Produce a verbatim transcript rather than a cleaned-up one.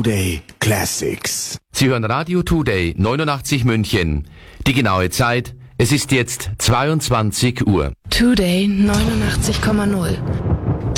Today Classics. Sie hören Radio Today neunundachtzig München. Die genaue Zeit, es ist jetzt zweiundzwanzig Uhr. Today neunundachtzig Komma null.